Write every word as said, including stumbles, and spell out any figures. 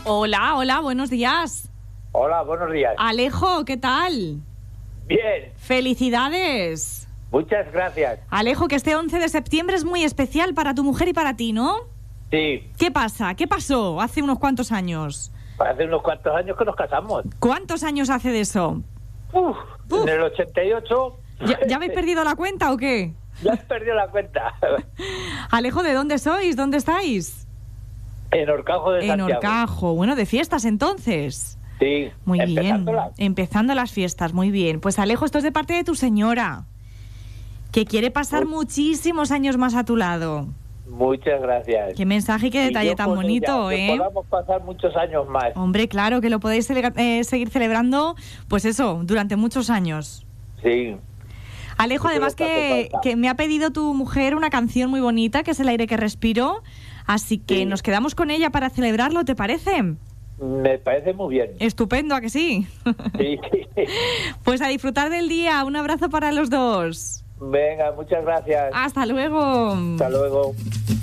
Hola, hola, buenos días. Hola, buenos días. Alejo, ¿qué tal? Bien. ¡Felicidades! Muchas gracias. Alejo, que este once de septiembre es muy especial para tu mujer y para ti, ¿no? Sí. ¿Qué pasa? ¿Qué pasó hace unos cuantos años? Hace unos cuantos años que nos casamos. ¿Cuántos años hace de eso? Uf, Uf. En el ochenta y ocho... ¿Ya, ¿Ya habéis perdido la cuenta o qué? Ya has perdido la cuenta. Alejo, ¿de dónde sois? ¿Dónde estáis? En Horcajo de En Santiago. Horcajo. Bueno, de fiestas entonces. Sí. Muy bien. Empezándolas. Empezando las fiestas, muy bien. Pues Alejo, esto es de parte de tu señora, que quiere pasar Muy- muchísimos años más a tu lado. Muchas gracias. Qué mensaje y qué Y detalle yo tan con bonito, ella, que ¿eh? podamos pasar muchos años más. Hombre, claro, que lo podéis cele- eh, seguir celebrando, pues eso, durante muchos años. Sí. Alejo, Eso además es lo que que, hace falta. que me ha pedido tu mujer una canción muy bonita, que es El aire que respiro, así que Sí. nos quedamos con ella para celebrarlo, ¿te parece? Me parece muy bien. Estupendo, ¿a que sí? Sí. Pues a disfrutar del día, un abrazo para los dos. Venga, muchas gracias. Hasta luego. Hasta luego.